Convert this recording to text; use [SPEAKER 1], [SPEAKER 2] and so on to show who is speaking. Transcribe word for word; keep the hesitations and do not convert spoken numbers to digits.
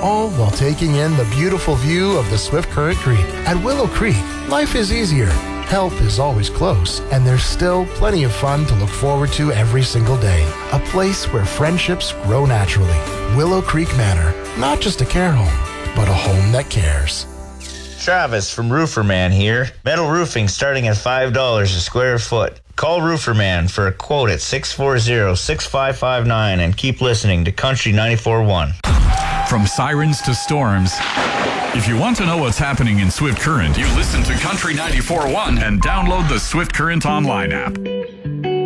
[SPEAKER 1] all while taking in the beautiful view of the Swift Current Creek. At Willow Creek, life is easier. Help is always close, and there's still plenty of fun to look forward to every single day. A place where friendships grow naturally. Willow Creek Manor, not just a care home, but a home that cares.
[SPEAKER 2] Travis from Rooferman here. Metal roofing starting at five dollars a square foot. Call Rooferman for a quote at six four zero, six five five nine and keep listening to Country ninety-four point one.
[SPEAKER 3] From sirens to storms, if you want to know what's happening in Swift Current, you listen to Country ninety-four point one and download the Swift Current online app.